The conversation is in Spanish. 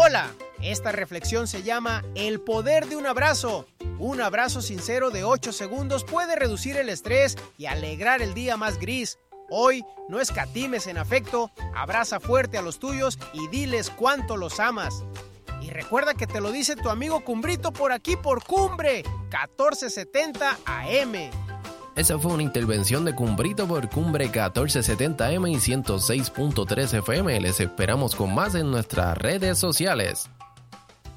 Hola, esta reflexión se llama El poder de un abrazo. Un abrazo sincero de 8 segundos puede reducir el estrés y alegrar el día más gris. Hoy no escatimes en afecto, abraza fuerte a los tuyos y diles cuánto los amas. Y recuerda que te lo dice tu amigo Cumbrito por aquí por Cumbre, 1470 AM. Esa fue una intervención de Cumbrito por Cumbre 1470M y 106.3 FM. Les esperamos con más en nuestras redes sociales.